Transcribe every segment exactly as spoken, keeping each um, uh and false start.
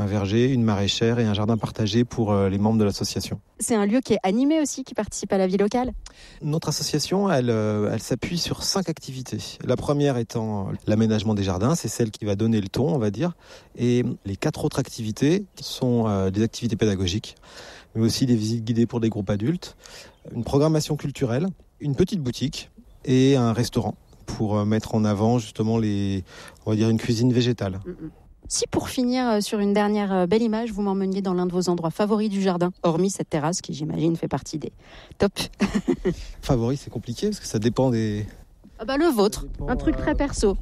un verger, une maraîchère et un jardin partagé pour les membres de l'association. C'est un lieu qui est animé aussi, qui participe à la vie locale. Notre association, elle, elle s'appuie sur cinq activités. La première étant l'aménagement des jardins, c'est celle qui va donner le ton, on va dire. Et les quatre autres activités sont euh, des activités pédagogiques, mais aussi des visites guidées pour des groupes adultes, une programmation culturelle, une petite boutique et un restaurant pour mettre en avant justement les, on va dire une cuisine végétale. Mm-mm. Si pour finir sur une dernière belle image, vous m'emmeniez dans l'un de vos endroits favoris du jardin, hormis cette terrasse qui j'imagine fait partie des top. Favori, c'est compliqué parce que ça dépend des... Ah bah le vôtre, dépend, un truc euh... très perso.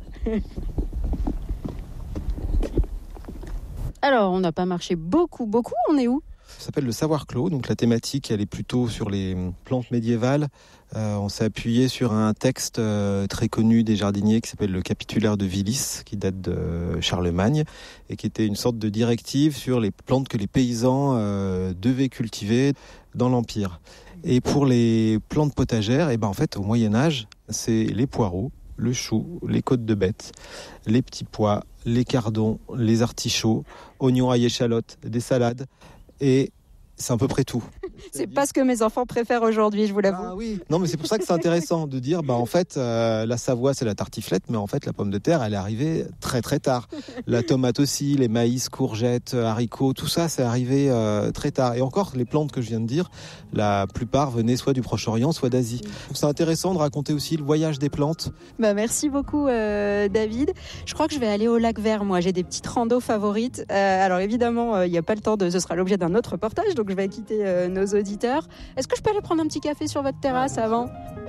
Alors, on n'a pas marché beaucoup, beaucoup, on est où ? Ça s'appelle le savoir clos, donc la thématique elle est plutôt sur les plantes médiévales. Euh, on s'est appuyé sur un texte euh, très connu des jardiniers qui s'appelle le Capitulaire de Willis, qui date de Charlemagne et qui était une sorte de directive sur les plantes que les paysans euh, devaient cultiver dans l'Empire. Et pour les plantes potagères, et ben en fait au Moyen-Âge, c'est les poireaux, le chou, les côtes de bête, les petits pois, les cardons, les artichauts, oignons à échalotes, des salades. Et c'est à peu près tout. C'est pas ce que mes enfants préfèrent aujourd'hui, je vous l'avoue. Ah oui. Non, mais c'est pour ça que c'est intéressant de dire, bah en fait, euh, la Savoie c'est la tartiflette, mais en fait la pomme de terre, elle est arrivée très très tard. La tomate aussi, les maïs, courgettes, haricots, tout ça, c'est arrivé euh, très tard. Et encore, les plantes que je viens de dire, la plupart venaient soit du Proche-Orient, soit d'Asie. Donc c'est intéressant de raconter aussi le voyage des plantes. Bah merci beaucoup, euh, David. Je crois que je vais aller au lac Vert. Moi, j'ai des petites randos favorites. Euh, alors évidemment, il euh, n'y a pas le temps de. Ce sera l'objet d'un autre reportage, donc je vais quitter euh, nos auditeurs. Est-ce que je peux aller prendre un petit café sur votre terrasse avant ?